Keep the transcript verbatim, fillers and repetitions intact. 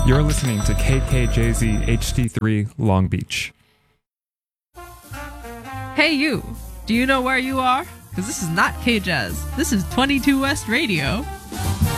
You're listening to K K J Z H D three Long Beach. Hey you, do you know where you are? Because this is not K-Jazz. This is twenty-two West Radio.